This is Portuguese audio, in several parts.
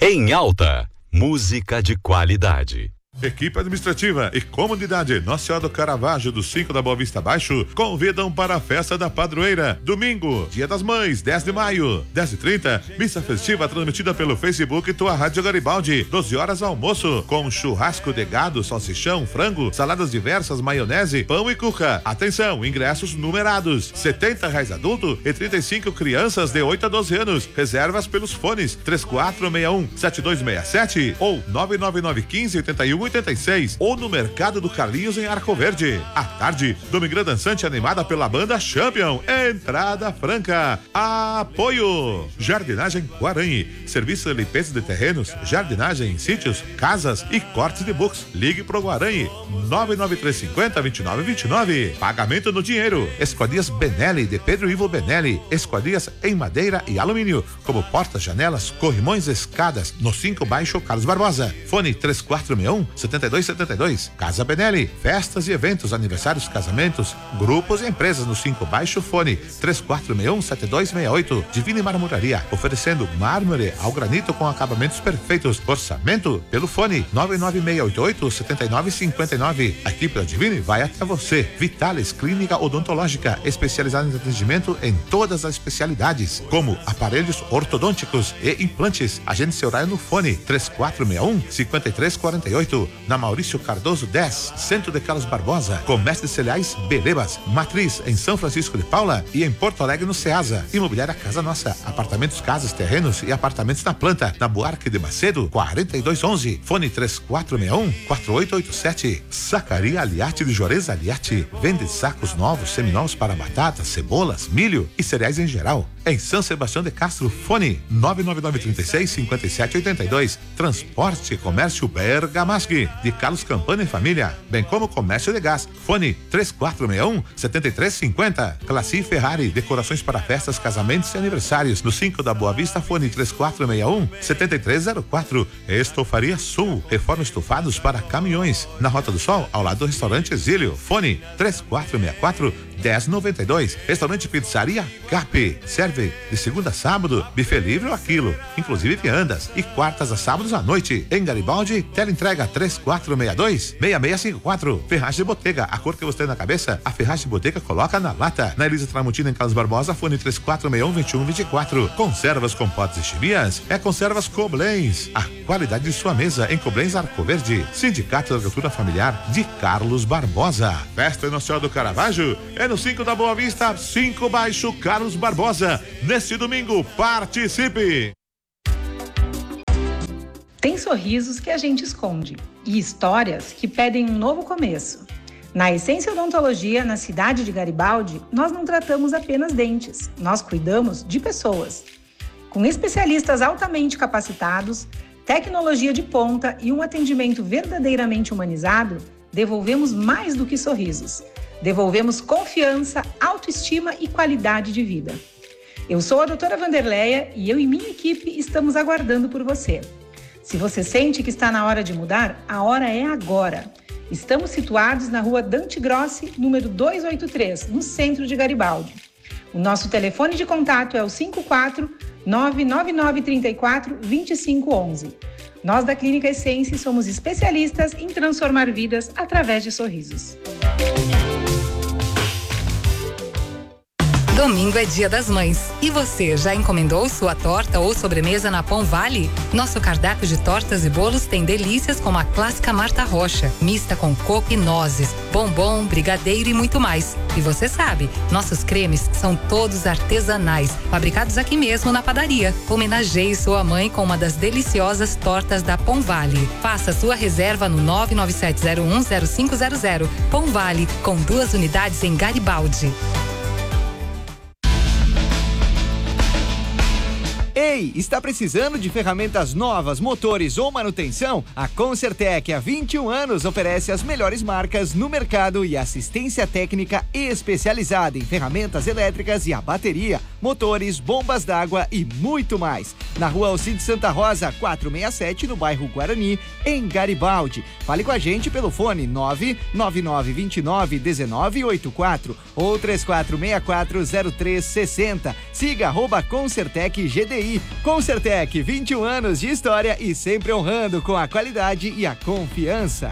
Em Alta, música de qualidade. Equipe administrativa e comunidade Nossa Senhora do Caravaggio do 5 da Boa Vista Baixo convidam para a festa da padroeira. Domingo, Dia das Mães, 10 de maio, 10h30, missa festiva transmitida pelo Facebook e Tua Rádio Garibaldi. 12 horas almoço, com churrasco de gado, salsichão, frango, saladas diversas, maionese, pão e cuca. Atenção, ingressos numerados, R$70 adulto e 35 crianças de 8 a 12 anos. Reservas pelos fones 3461-7267 ou 99915-8186 ou no Mercado do Carlinhos em Arco Verde. À tarde, Domingrã Dançante animada pela banda Champion. Entrada franca. Apoio Jardinagem Guarani. Serviço de limpeza de terrenos, jardinagem em sítios, casas e cortes de books. Ligue pro Guarani 99350-2929. Pagamento no dinheiro. Esquadrias Benelli de Pedro Ivo Benelli. Esquadrias em madeira e alumínio, como portas, janelas, corrimões, escadas. No 5 Baixo Carlos Barbosa. Fone 3461-7272. Casa Benelli, festas e eventos, aniversários, casamentos, grupos e empresas no 5 Baixo. Fone 3461-7268. Divine Marmoraria, oferecendo mármore ao granito com acabamentos perfeitos. Orçamento pelo fone 99688-7959. A equipe da Divine vai até você. Vitalis Clínica Odontológica, especializada em atendimento em todas as especialidades, como aparelhos ortodônticos e implantes. Agende seu horário no fone 3461-5348. Na Maurício Cardoso 10, Centro de Carlos Barbosa. Comércio de cereais Belebas, Matriz em São Francisco de Paula e em Porto Alegre no Ceasa. Imobiliária Casa Nossa, apartamentos, casas, terrenos e apartamentos na planta, na Buarque de Macedo 4211, fone 3461-4887. Sacaria Aliati de Juarez Aliati, vende sacos novos, seminovos para batatas, cebolas, milho e cereais em geral. Em São Sebastião de Castro, fone 99936-5782. Transporte e Comércio Bergamaschi, de Carlos Campana e Família, bem como comércio de gás. Fone 3461-7350. Classi Ferrari, decorações para festas, casamentos e aniversários. No 5 da Boa Vista, fone 3461-7304. Estofaria Sul, reforma estofados para caminhões. Na Rota do Sol, ao lado do restaurante Exílio. Fone 3464-1092. Restaurante Pizzaria Cap, serve de segunda a sábado, buffet livre ou aquilo, inclusive viandas, e quartas a sábados à noite. Em Garibaldi, teleentrega 3462-6654. Ferragem de Botega, a cor que você tem na cabeça, a Ferragem de Botega coloca na lata. Na Elisa Tramontina, em Carlos Barbosa, fone 3461-2124. Conservas, compotes e chimias, é Conservas Koblenz. A qualidade de sua mesa em Koblenz Arco Verde. Sindicato da Agricultura Familiar de Carlos Barbosa. Festa Nossa Senhora do Caravaggio é no 5 da Boa Vista, 5 Baixo Carlos Barbosa. Neste domingo, participe! Tem sorrisos que a gente esconde e histórias que pedem um novo começo. Na Essência Odontologia, na cidade de Garibaldi, nós não tratamos apenas dentes, nós cuidamos de pessoas. Com especialistas altamente capacitados, tecnologia de ponta e um atendimento verdadeiramente humanizado, devolvemos mais do que sorrisos. Devolvemos confiança, autoestima e qualidade de vida. Eu sou a doutora Vanderleia e eu e minha equipe estamos aguardando por você. Se você sente que está na hora de mudar, a hora é agora. Estamos situados na rua Dante Grossi, número 283, no centro de Garibaldi. O nosso telefone de contato é o 54-99934-2511. Nós da Clínica Essência somos especialistas em transformar vidas através de sorrisos. Domingo é Dia das Mães. E você, já encomendou sua torta ou sobremesa na Pão Vale? Nosso cardápio de tortas e bolos tem delícias como a clássica Marta Rocha, mista com coco e nozes, bombom, brigadeiro e muito mais. E você sabe, nossos cremes são todos artesanais, fabricados aqui mesmo na padaria. Homenageie sua mãe com uma das deliciosas tortas da Pão Vale. Faça sua reserva no 997010500. Pão Vale, com 2 unidades em Garibaldi. Ei, está precisando de ferramentas novas, motores ou manutenção? A Concertec, há 21 anos, oferece as melhores marcas no mercado e assistência técnica especializada em ferramentas elétricas e a bateria, motores, bombas d'água e muito mais. Na Rua Alcide Santa Rosa, 467, no bairro Guarani, em Garibaldi. Fale com a gente pelo fone 999291984 ou 34640360. Siga @Concertec GDI. aí. Concertec, 21 anos de história e sempre honrando com a qualidade e a confiança.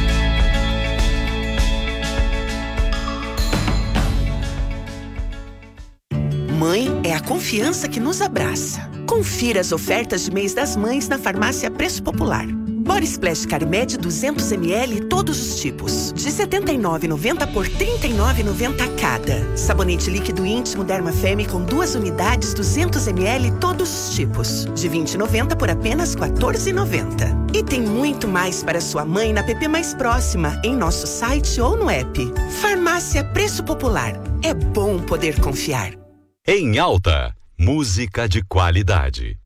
Mãe é a confiança que nos abraça. Confira as ofertas de mês das mães na Farmácia Preço Popular. Body Splash Carmed 200 ml todos os tipos, de R$ 79,90 por R$ 39,90 cada. Sabonete líquido íntimo Dermafem com 2 unidades 200 ml todos os tipos, de R$ 20,90 por apenas R$ 14,90. E tem muito mais para sua mãe na PP mais próxima, em nosso site ou no app. Farmácia Preço Popular. É bom poder confiar. Em Alta, música de qualidade.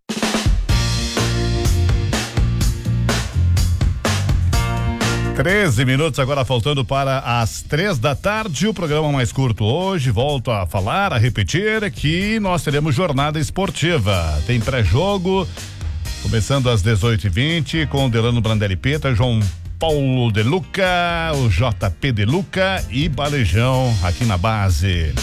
13 minutos agora faltando para as 3 da tarde, o programa mais curto hoje, volto a falar, a repetir que nós teremos jornada esportiva, tem pré-jogo, começando às 18h20 com Delano Brandelli Peta, João Paulo De Luca, o JP De Luca e Balejão aqui na base.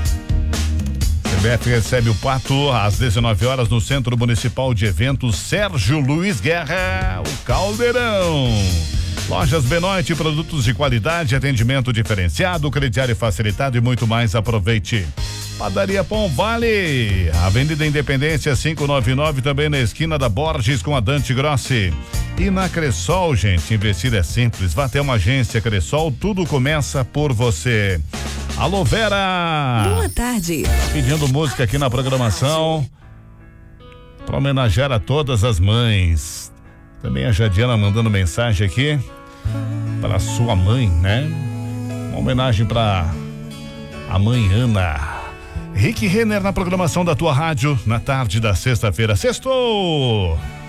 CBF recebe o Pato às 19 horas no Centro Municipal de Eventos Sérgio Luiz Guerra, o Caldeirão. Lojas Benoit, produtos de qualidade, atendimento diferenciado, crediário facilitado e muito mais. Aproveite. Padaria Pão Vale, Avenida Independência 599, também na esquina da Borges com a Dante Grossi. E na Cressol, gente, investir é simples. Vá até uma agência Cressol, tudo começa por você. Alô, Vera! Boa tarde. Pedindo música aqui na programação para homenagear a todas as mães. Também a Jadiana mandando mensagem aqui para sua mãe, né? Uma homenagem para a mãe Ana. Rick Renner na programação da tua rádio na tarde da sexta-feira. Sextou!